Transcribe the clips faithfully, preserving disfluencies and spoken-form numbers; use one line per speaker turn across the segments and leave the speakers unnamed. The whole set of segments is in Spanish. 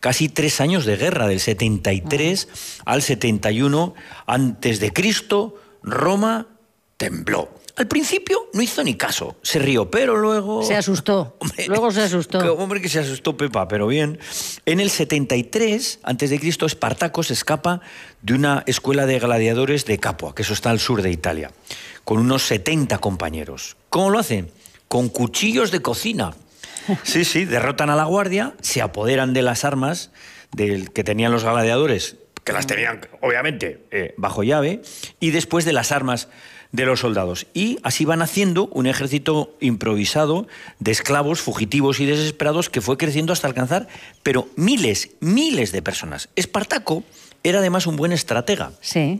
casi tres años de guerra, del setenta y tres ah. al setenta y uno antes de Cristo, Roma tembló. Al principio no hizo ni caso, se rió, pero luego...
Se asustó, hombre, luego se asustó.
Que, hombre, que se asustó Pepa, pero bien. En el setenta y tres antes de Cristo, Espartaco se escapa de una escuela de gladiadores de Capua, que eso está al sur de Italia, con unos setenta compañeros. ¿Cómo lo hacen? Con cuchillos de cocina. Sí, sí, derrotan a la guardia, se apoderan de las armas del que tenían los gladiadores, que las tenían, obviamente, eh, bajo llave, y después de las armas de los soldados. Y así van haciendo un ejército improvisado de esclavos, fugitivos y desesperados que fue creciendo hasta alcanzar, pero miles, miles de personas. Espartaco era además un buen estratega.
Sí.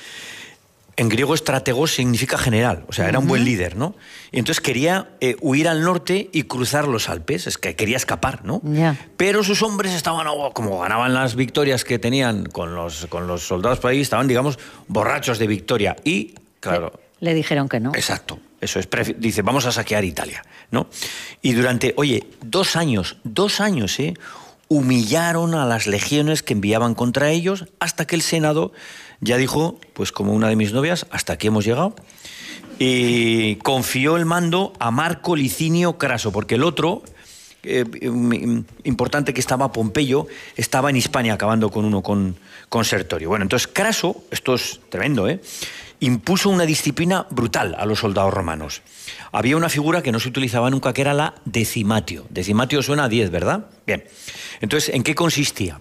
En griego, estratego significa general, o sea, era un buen líder, ¿no? Y entonces quería eh, huir al norte y cruzar los Alpes, es que quería escapar, ¿no?
Yeah.
Pero sus hombres estaban, oh, como ganaban las victorias que tenían con los, con los soldados por ahí, estaban, digamos, borrachos de victoria. Y, claro...
Le, le dijeron que no.
Exacto, eso es. Dice, vamos a saquear Italia, ¿no? Y durante, oye, dos años, dos años, ¿eh? humillaron a las legiones que enviaban contra ellos, hasta que el Senado ya dijo, pues como una de mis novias, hasta aquí hemos llegado, y confió el mando a Marco Licinio Craso, porque el otro, eh, importante que estaba, Pompeyo, estaba en Hispania acabando con uno, con, con Sertorio. Bueno, entonces Craso, esto es tremendo, ¿eh? impuso una disciplina brutal a los soldados romanos. Había una figura que no se utilizaba nunca, que era la decimatio. Decimatio suena a diez, ¿verdad? Bien. Entonces, ¿en qué consistía?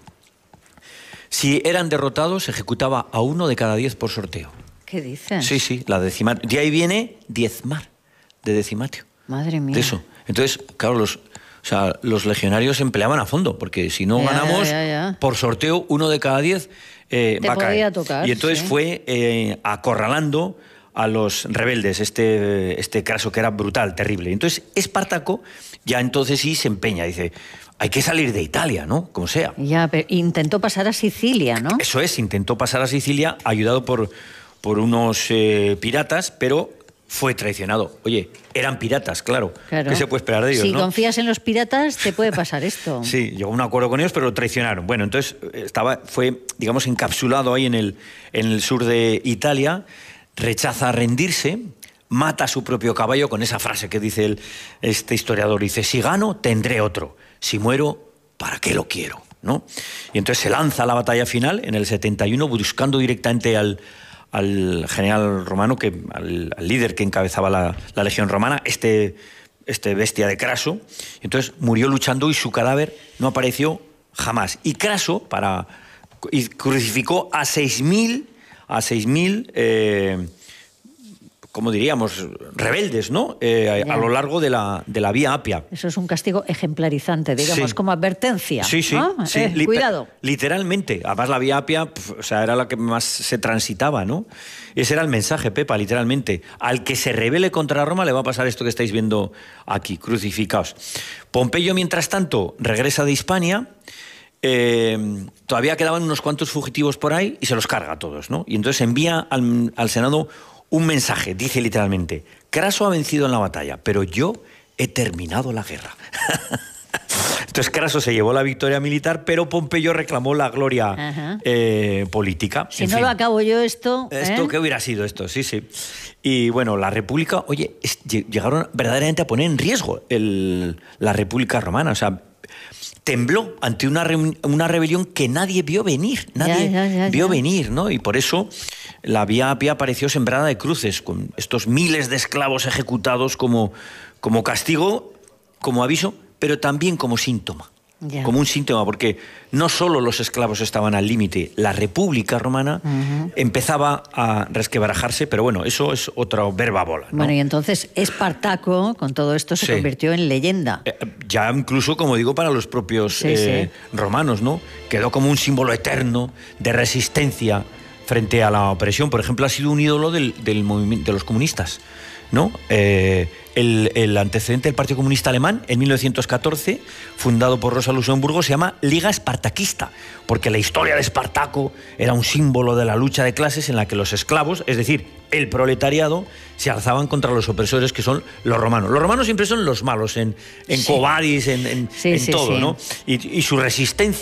Si eran derrotados, se ejecutaba a uno de cada diez por sorteo.
¿Qué dices?
Sí, sí, la decimatio. De ahí viene diezmar, de decimatio.
Madre mía.
De eso. Entonces, claro, los, o sea, los legionarios se empleaban a fondo, porque si no
ya,
ganamos,
ya, ya.
por sorteo, uno de cada diez eh,
Te
va a caer.
podía tocar,
y entonces
sí.
fue eh, acorralando a los rebeldes, este, este Craso que era brutal, terrible. Entonces, Espartaco ya entonces sí se empeña, dice, hay que salir de Italia, ¿no? Como sea.
Ya, pero intentó pasar a Sicilia, ¿no?
Eso es, intentó pasar a Sicilia, ayudado por, por unos eh, piratas, pero fue traicionado. Oye, eran piratas, claro.
claro.
¿Qué se puede esperar de ellos,
si
no?
confías en los piratas, te puede pasar esto.
Sí, llegó a un acuerdo con ellos, pero lo traicionaron. Bueno, entonces estaba, fue, digamos, encapsulado ahí en el, en el sur de Italia, rechaza rendirse, mata a su propio caballo con esa frase que dice el, este historiador, dice, si gano, tendré otro. Si muero, ¿para qué lo quiero? ¿No? Y entonces se lanza a la batalla final en el setenta y uno, buscando directamente al, al general romano, que, al, al líder que encabezaba la, la legión romana, este, este bestia de Craso. Entonces murió luchando y su cadáver no apareció jamás. Y Craso, para, y crucificó a seis mil, a seis mil, eh, como diríamos, rebeldes, ¿no? Eh, a lo largo de la, de la Vía Apia.
Eso es un castigo ejemplarizante, digamos,
sí.
como advertencia.
Sí, sí.
¿no?
sí.
Eh, cuidado.
Literalmente. Además, la Vía Apia, pf, o sea, era la que más se transitaba, ¿no? Ese era el mensaje, Pepa, literalmente. Al que se rebele contra Roma le va a pasar esto que estáis viendo aquí, crucificados. Pompeyo, mientras tanto, regresa de Hispania. Eh, todavía quedaban unos cuantos fugitivos por ahí y se los carga a todos, ¿no? Y entonces envía al, al Senado un mensaje, dice literalmente, Craso ha vencido en la batalla, pero yo he terminado la guerra. Entonces Craso se llevó la victoria militar, pero Pompeyo reclamó la gloria eh, política.
Si
en
no
fin.
lo acabo yo esto...
¿Esto
¿eh?
qué hubiera sido esto? Sí, sí. Y bueno, la República, oye, es, llegaron verdaderamente a poner en riesgo el, la República Romana, o sea, tembló ante una, re, una rebelión que nadie vio venir, nadie
ya, ya, ya,
vio
ya.
venir, ¿no? Y por eso la Vía Apia apareció sembrada de cruces, con estos miles de esclavos ejecutados como, como castigo, como aviso, pero también como síntoma. Ya. Como un síntoma, porque no solo los esclavos estaban al límite, la República Romana uh-huh. empezaba a resquebrajarse, pero bueno, eso es otra verbabola, ¿no?
Bueno, y entonces Espartaco, con todo esto, se sí. convirtió en leyenda.
Eh, ya incluso, como digo, para los propios
sí,
eh,
sí.
romanos, ¿no? Quedó como un símbolo eterno de resistencia frente a la opresión. Por ejemplo, ha sido un ídolo del, del movimiento de los comunistas, ¿no? Eh, el, el antecedente del Partido Comunista Alemán, en mil novecientos catorce, fundado por Rosa Luxemburgo, se llama Liga Espartaquista, porque la historia de Espartaco era un símbolo de la lucha de clases en la que los esclavos, es decir, el proletariado, se alzaban contra los opresores, que son los romanos. Los romanos siempre son los malos, en, en sí. Quo Vadis, en, en,
sí,
en
sí,
todo,
sí.
¿no? Y, y su resistencia